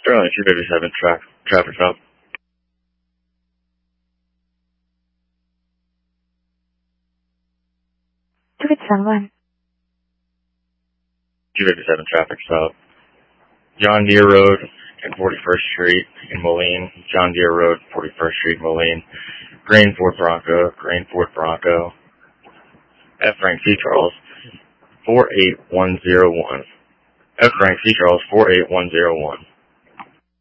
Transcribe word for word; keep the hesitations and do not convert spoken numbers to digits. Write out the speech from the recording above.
Sterling two fifty-seven, tra- traffic stop. two fifty-seven one. two fifty-seven, traffic stop. John Deere Road and forty-first Street in Moline. John Deere Road, forty-first Street, Moline. Green Ford Bronco, Green Ford Bronco. F. Frank C. Charles, four eight one zero one. F. Frank C. Charles, four eight one zero one.